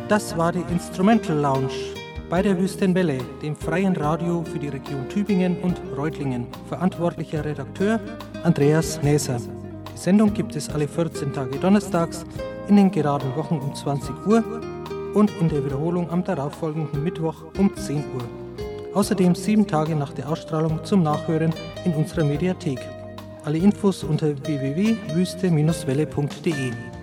Das war die Instrumental Lounge bei der Wüstenwelle, dem freien Radio für die Region Tübingen und Reutlingen. Verantwortlicher Redakteur Andreas Näser. Die Sendung gibt es alle 14 Tage donnerstags in den geraden Wochen um 20 Uhr und in der Wiederholung am darauffolgenden Mittwoch um 10 Uhr. Außerdem 7 Tage nach der Ausstrahlung zum Nachhören in unserer Mediathek. Alle Infos unter www.wüste-welle.de.